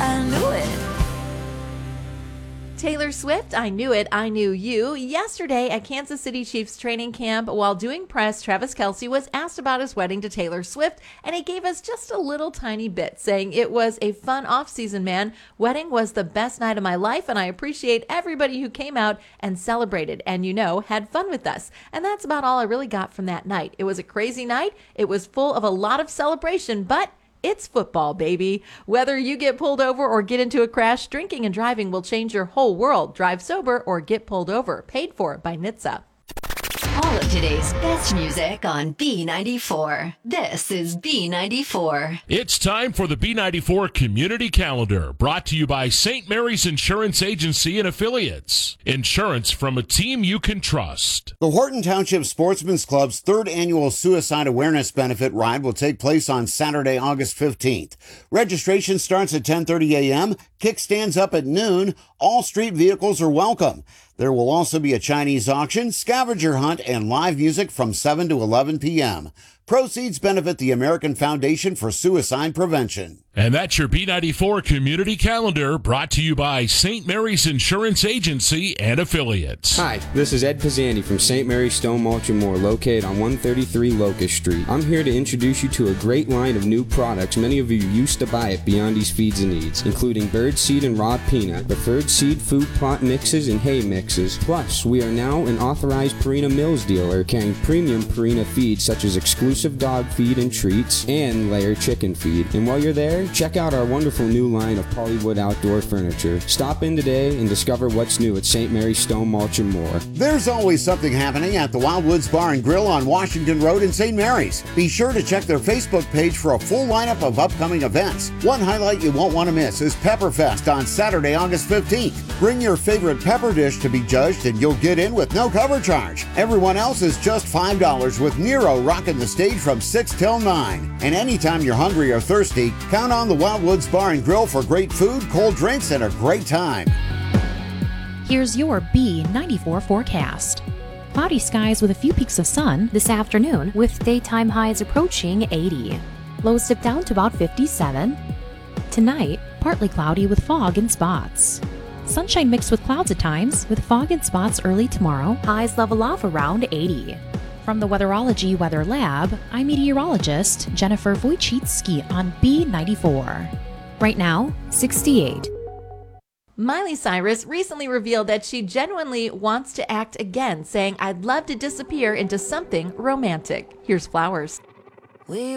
I knew it. Taylor Swift, I Knew It, I Knew You. Yesterday at Kansas City Chiefs training camp, while doing press, Travis Kelce was asked about his wedding to Taylor Swift, and he gave us just a little tiny bit, saying it was a fun off-season, man. Wedding was the best night of my life, and I appreciate everybody who came out and celebrated and, had fun with us. And that's about all I really got from that night. It was a crazy night. It was full of a lot of celebration, but it's football, baby. Whether you get pulled over or get into a crash, drinking and driving will change your whole world. Drive sober or get pulled over. Paid for by NHTSA. All of today's best music on B94. This is B94. It's time for the B94 Community Calendar, brought to you by St. Mary's Insurance Agency and Affiliates. Insurance from a team you can trust. The Horton Township Sportsman's Club's third annual Suicide Awareness Benefit Ride will take place on Saturday, August 15th. Registration starts at 10:30 a.m., kickstands up at noon. All street vehicles are welcome. There will also be a Chinese auction, scavenger hunt, and live music from 7 to 11 p.m. Proceeds benefit the American Foundation for Suicide Prevention. And that's your B94 Community Calendar, brought to you by St. Mary's Insurance Agency and Affiliates. Hi, this is Ed Pizzani from St. Mary's Stone Mulch and More, located on 133 Locust Street. I'm here to introduce you to a great line of new products many of you used to buy at Beyondy's Feeds and Needs, including bird seed and raw peanut, preferred seed food plot mixes, and hay mixes. Plus, we are now an authorized Purina Mills dealer carrying premium Purina feeds such as exclusive dog feed and treats and layer chicken feed. And while you're there, check out our wonderful new line of Polywood outdoor furniture. Stop in today and discover what's new at St. Mary's Stone Mulch and More. There's always something happening at the Wildwoods Bar and Grill on Washington Road in St. Mary's. Be sure to check their Facebook page for a full lineup of upcoming events. One highlight you won't want to miss is Pepperfest on Saturday, August 15th. Bring your favorite pepper dish to be judged and you'll get in with no cover charge. Everyone else is just $5, with Nero rocking the stage from 6 till 9. And anytime you're hungry or thirsty, count on the Wildwoods Bar and Grill for great food, cold drinks, and a great time. Here's your B94 forecast. Cloudy skies with a few peaks of sun this afternoon, with daytime highs approaching 80. Lows dip down to about 57. Tonight, partly cloudy with fog in spots. Sunshine mixed with clouds at times, with fog in spots early tomorrow. Highs level off around 80. From the Weatherology Weather Lab, I'm meteorologist Jennifer Wojcicki on B94. Right now, 68. Miley Cyrus recently revealed that she genuinely wants to act again, saying, "I'd love to disappear into something romantic." Here's Flowers. We